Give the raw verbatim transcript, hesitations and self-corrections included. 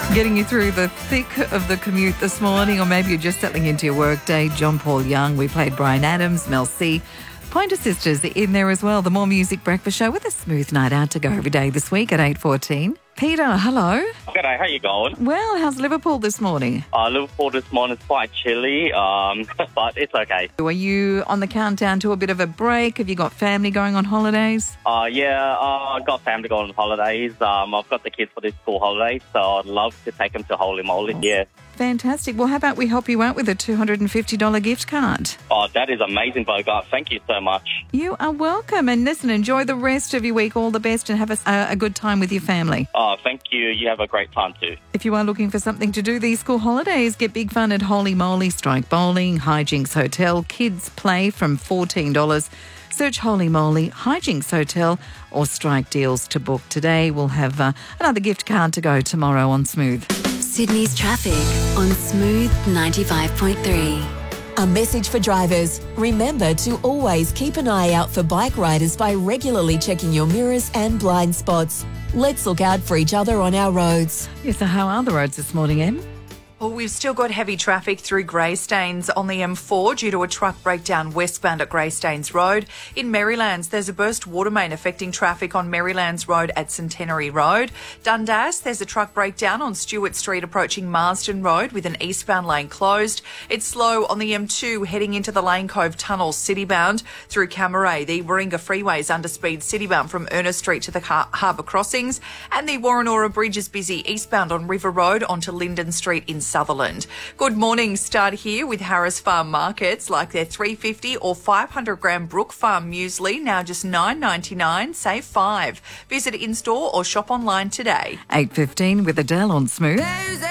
Getting you through the thick of the commute this morning, or maybe you're just settling into your work day. John Paul Young, we played Bryan Adams, Mel C. Pointer Sisters in there as well. The More Music Breakfast Show with a smooth night out to go every day this week at eight fourteen. Peter, hello. G'day, how you going? Well, how's Liverpool this morning? Uh, Liverpool this morning is quite chilly, um, but it's okay. Are you on the countdown to a bit of a break? Have you got family going on holidays? Uh, yeah, uh, I've got family going on holidays. Um, I've got the kids for this school holidays, so I'd love to take them to Holy Moly, yeah. Fantastic. Well, how about we help you out with a two hundred fifty dollars gift card? Oh, that is amazing, Bogart. Thank you so much. You are welcome. And listen, enjoy the rest of your week. All the best and have a, a good time with your family. Oh, thank you. You have a great time too. If you are looking for something to do these school holidays, get big fun at Holy Moly, Strike Bowling, Hijinks Hotel, Kids Play from fourteen dollars. Search Holy Moly, Hijinks Hotel or Strike Deals to book today. We'll have uh, another gift card to go tomorrow on Smooth. Sydney's traffic on Smooth ninety-five point three. A message for drivers. Remember to always keep an eye out for bike riders by regularly checking your mirrors and blind spots. Let's look out for each other on our roads. Yes, so how are the roads this morning, Em? Well, we've still got heavy traffic through Greystanes on the M four due to a truck breakdown westbound at Greystanes Road. In Marylands, there's a burst water main affecting traffic on Marylands Road at Centenary Road. Dundas, there's a truck breakdown on Stewart Street approaching Marsden Road with an eastbound lane closed. It's slow on the M two heading into the Lane Cove Tunnel citybound through Camaray. The Warringah Freeway is underspeed citybound from Ernest Street to the Har- Harbour Crossings. And the Warrenora Bridge is busy eastbound on River Road onto Linden Street in Sutherland. Good morning. Start here with Harris Farm Markets, like their three hundred fifty or five hundred gram Brook Farm muesli, now just nine ninety-nine, save five. Visit in-store or shop online today. eight fifteen with Adele on Smooth. There's